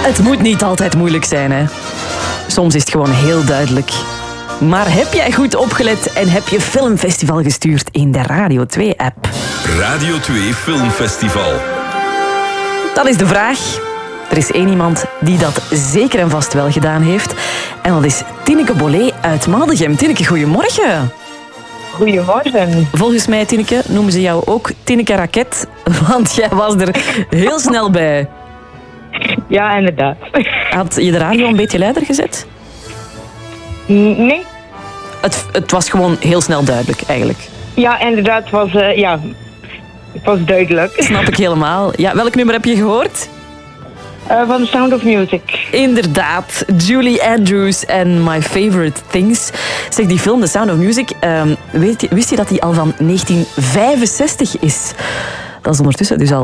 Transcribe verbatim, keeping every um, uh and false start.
Het moet niet altijd moeilijk zijn, hè. Soms is het gewoon heel duidelijk. Maar heb jij goed opgelet en heb je Filmfestival gestuurd in de Radio twee-app? Radio twee Filmfestival. Dat is de vraag. Er is één iemand die dat zeker en vast wel gedaan heeft. En dat is Tineke Bollet uit Maldegem. Tineke, goedemorgen. Goedemorgen. Volgens mij, Tineke, noemen ze jou ook Tineke Raket, want jij was er heel snel bij. Ja, inderdaad. Had je de radio een beetje luider gezet? Nee. Het, het was gewoon heel snel duidelijk, eigenlijk. Ja, inderdaad. Het was, uh, ja, het was duidelijk. Snap ik helemaal. Ja, welk nummer heb je gehoord? Uh, van The Sound of Music. Inderdaad, Julie Andrews en My Favorite Things. Zeg, die film The Sound of Music, um, weet je, wist je dat die al van negentien vijfenzestig is? Dat is ondertussen dus al